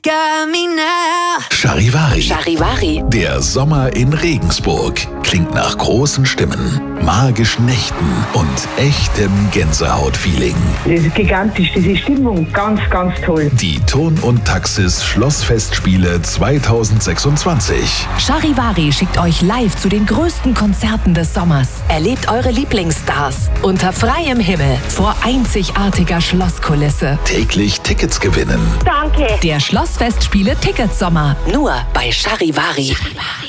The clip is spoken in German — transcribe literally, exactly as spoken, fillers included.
Got me now. Charivari. Charivari. Der Sommer in Regensburg klingt nach großen Stimmen, magischen Nächten und echtem Gänsehaut-Feeling. Das ist gigantisch, diese Stimmung, ganz, ganz toll. Die Ton und Taxis Schlossfestspiele zweitausendsechsundzwanzig. Charivari schickt euch live zu den größten Konzerten des Sommers. Erlebt eure Lieblingsstars unter freiem Himmel vor einzigartiger Schlosskulisse. Täglich Tickets gewinnen. Danke. Der Schlossfestspiele Ticketsommer. Nur bei Charivari. Charivari.